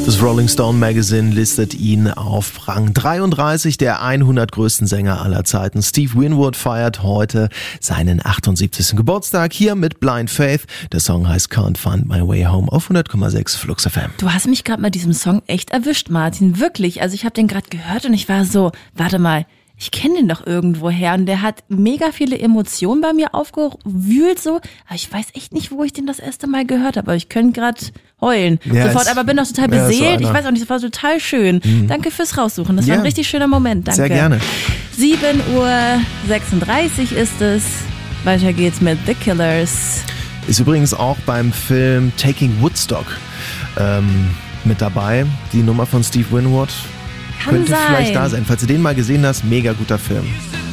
Das Rolling Stone Magazine listet ihn auf Rang 33 der 100 größten Sänger aller Zeiten. Steve Winwood feiert heute seinen 78. Geburtstag hier mit Blind Faith. Der Song heißt Can't Find My Way Home auf 100,6 Flux FM. Du hast mich gerade mit diesem Song echt erwischt, Martin. Wirklich. Also ich habe den gerade gehört und ich war so, warte mal, ich kenne den doch irgendwoher. Und der hat mega viele Emotionen bei mir aufgewühlt so. Aber ich weiß echt nicht, wo ich den das erste Mal gehört habe. Aber ich könnte gerade heulen. Ja, sofort, aber bin auch total beseelt. So ich weiß auch nicht, das war total schön. Danke fürs Raussuchen. Das war ein richtig schöner Moment. Danke. Sehr gerne. 7:36 Uhr ist es. Weiter geht's mit The Killers. Ist übrigens auch beim Film Taking Woodstock mit dabei. Die Nummer von Steve Winwood könnte vielleicht da sein. Falls du den mal gesehen hast, mega guter Film.